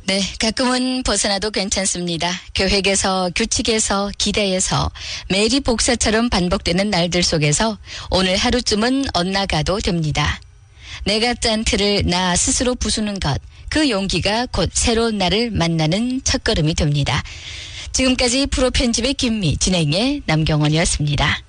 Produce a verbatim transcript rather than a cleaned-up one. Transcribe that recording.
네, 가끔은 벗어나도 괜찮습니다. 계획에서, 규칙에서, 기대에서 매일이 복사처럼 반복되는 날들 속에서 오늘 하루쯤은 엇나가도 됩니다. 내가 짠 틀을 나 스스로 부수는 것, 그 용기가 곧 새로운 날을 만나는 첫걸음이 됩니다. 지금까지 프로 편집의 김미, 진행의 남경원이었습니다.